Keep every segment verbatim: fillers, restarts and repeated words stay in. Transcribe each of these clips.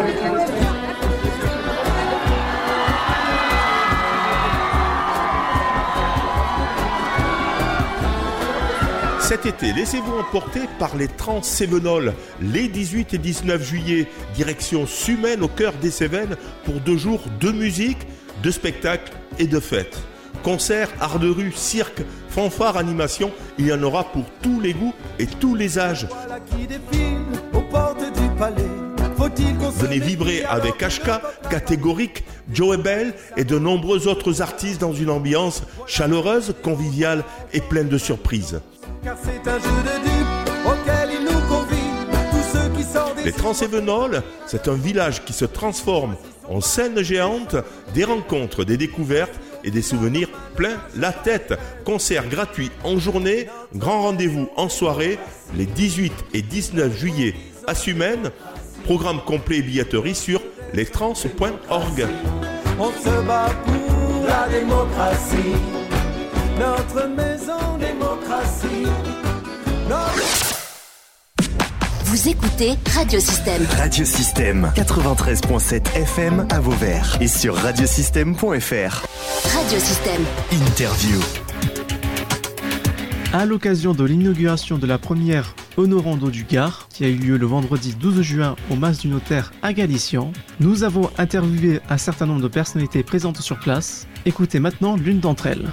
Cet été, laissez-vous emporter par les trans Cévenols. Les dix-huit et dix-neuf juillet, direction Sumène au cœur des Cévennes pour deux jours de musique, de spectacles et de fêtes. Concerts, art de rue, cirque, fanfare, animation, il y en aura pour tous les goûts et tous les âges. Venez vibrer avec H K, Catégorique, Joe Bell et de nombreux autres artistes dans une ambiance chaleureuse, conviviale et pleine de surprises. Car c'est un jeu de dupes auquel il nous convie, tous ceux qui sortent des... Les Trans-Cévenols, c'est un village qui se transforme en scène géante, des rencontres, des découvertes et des souvenirs plein la tête. Concert gratuit en journée, grand rendez-vous en soirée, les dix-huit et dix-neuf juillet à Sumène. Programme complet et billetterie sur les trans point org. On se bat pour la démocratie, notre maison démocratie. Notre... Vous écoutez Radiosystème. Radiosystème quatre-vingt-treize virgule sept F M à Vauvert et sur radiosystème point F R. Radiosystème. Interview. À l'occasion de l'inauguration de la première Honorando du Gard, qui a eu lieu le vendredi douze juin au Mas du Notaire à Galician, nous avons interviewé un certain nombre de personnalités présentes sur place. Écoutez maintenant l'une d'entre elles.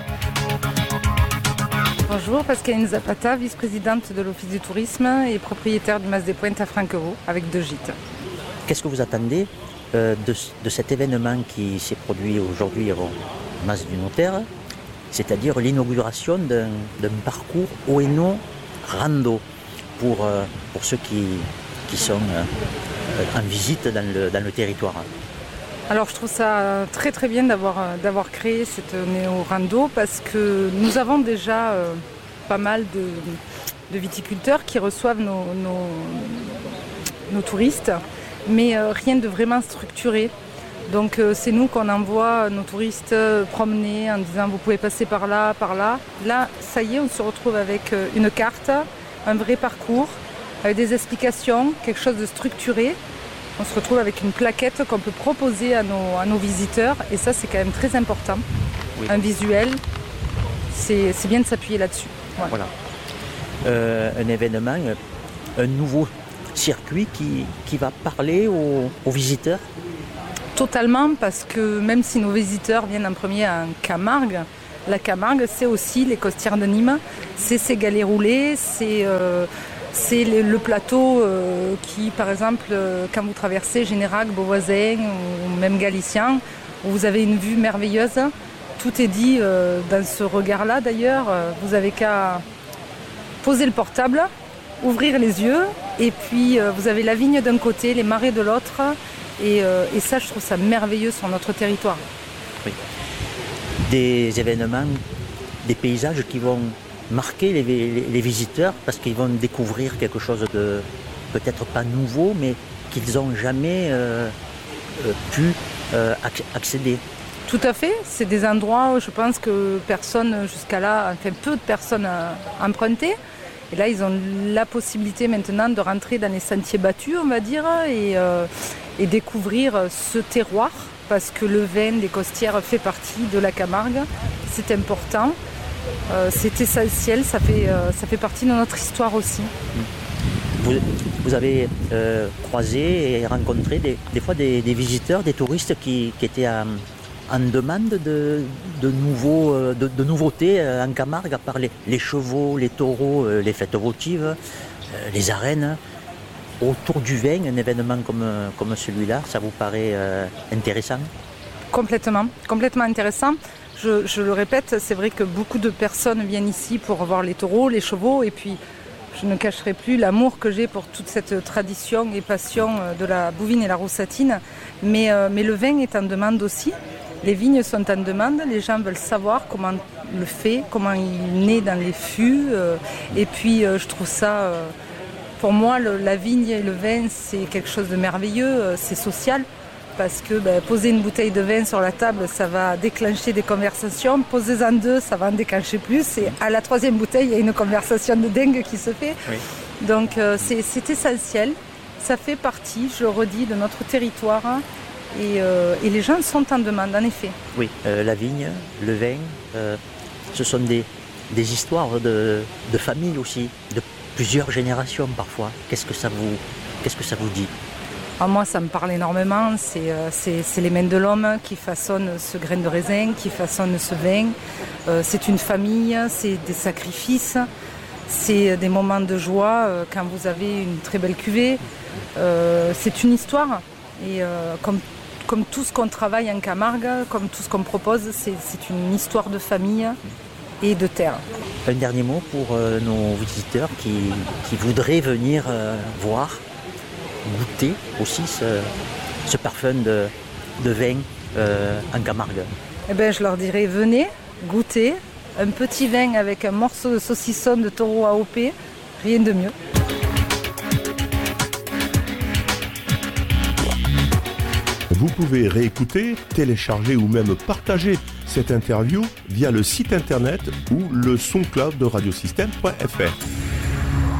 Bonjour, Pascaline Zapata, vice-présidente de l'Office du tourisme et propriétaire du Mas des Pointes à Franquereau, avec deux gîtes. Qu'est-ce que vous attendez euh, de, de cet événement qui s'est produit aujourd'hui au Mas du Notaire, c'est-à-dire l'inauguration d'un, d'un parcours Oeno rando pour, euh, pour ceux qui, qui sont euh, en visite dans le, dans le territoire? Alors je trouve ça très très bien d'avoir, d'avoir créé cette néo-rando parce que nous avons déjà euh, pas mal de, de viticulteurs qui reçoivent nos, nos, nos touristes, mais euh, rien de vraiment structuré. Donc euh, c'est nous qu'on envoie nos touristes promener en disant vous pouvez passer par là, par là. Là, ça y est, on se retrouve avec une carte, un vrai parcours, avec des explications, quelque chose de structuré. On se retrouve avec une plaquette qu'on peut proposer à nos, à nos visiteurs et ça c'est quand même très important. Oui. Un visuel, c'est, c'est bien de s'appuyer là-dessus. Ouais. Voilà. Euh, un événement, un nouveau circuit qui, qui va parler aux, aux visiteurs. Totalement, parce que même si nos visiteurs viennent en premier en Camargue, la Camargue c'est aussi les costières de Nîmes, c'est ces galets roulés, c'est... Euh, C'est le plateau euh, qui, par exemple, euh, quand vous traversez Générac, Beauvoisin ou même Galician, où vous avez une vue merveilleuse. Tout est dit euh, dans ce regard-là d'ailleurs. Vous avez qu'à poser le portable, ouvrir les yeux, et puis euh, vous avez la vigne d'un côté, les marais de l'autre. Et, euh, et ça, je trouve ça merveilleux sur notre territoire. Oui. Des événements, des paysages qui vont... marquer les, les, les visiteurs parce qu'ils vont découvrir quelque chose de peut-être pas nouveau mais qu'ils n'ont jamais euh, euh, pu euh, accéder. Tout à fait, c'est des endroits où je pense que personne jusqu'à là, enfin peu de personnes empruntaient. Et là ils ont la possibilité maintenant de rentrer dans les sentiers battus on va dire et, euh, et découvrir ce terroir parce que le vin des costières fait partie de la Camargue, c'est important. Euh, c'est essentiel, ça fait, euh, ça fait partie de notre histoire aussi. Vous, vous avez euh, croisé et rencontré des, des fois des, des visiteurs, des touristes qui, qui étaient en, en demande de, de, nouveaux, de, de nouveautés en Camargue, à part les, les chevaux, les taureaux, les fêtes votives, euh, les arènes. Autour du vin, un événement comme, comme celui-là, ça vous paraît euh, intéressant? Complètement, complètement intéressant. Je, je le répète, c'est vrai que beaucoup de personnes viennent ici pour voir les taureaux, les chevaux, et puis je ne cacherai plus l'amour que j'ai pour toute cette tradition et passion de la bouvine et la roussatine. Mais, euh, mais le vin est en demande aussi. Les vignes sont en demande, les gens veulent savoir comment le fait, comment il naît dans les fûts. Euh, et puis euh, je trouve ça, euh, pour moi, le, la vigne et le vin, c'est quelque chose de merveilleux, euh, c'est social. Parce que ben, poser une bouteille de vin sur la table, ça va déclencher des conversations. Posez-en deux, ça va en déclencher plus. Et à la troisième bouteille, il y a une conversation de dingue qui se fait. Oui. Donc euh, c'est, c'est essentiel. ça fait partie, je le redis, de notre territoire. Et, euh, et les gens sont en demande, en effet. Oui, euh, la vigne, le vin, euh, ce sont des, des histoires de, de famille aussi, de plusieurs générations parfois. Qu'est-ce que ça vous, qu'est-ce que ça vous dit ? Ah, moi, ça me parle énormément. C'est, euh, c'est, c'est les mains de l'homme qui façonnent ce grain de raisin, qui façonnent ce vin. Euh, c'est une famille, c'est des sacrifices, c'est des moments de joie euh, quand vous avez une très belle cuvée. Euh, c'est une histoire. Et euh, comme, comme tout ce qu'on travaille en Camargue, comme tout ce qu'on propose, c'est, c'est une histoire de famille et de terre. Un dernier mot pour euh, nos visiteurs qui, qui voudraient venir euh, voir, goûter aussi ce, ce parfum de, de vin euh, en Camargue. Eh bien, je leur dirais, venez, goûtez, un petit vin avec un morceau de saucisson de taureau A O P, rien de mieux. Vous pouvez réécouter, télécharger ou même partager cette interview via le site internet ou le SoundCloud de radiosystème point f r.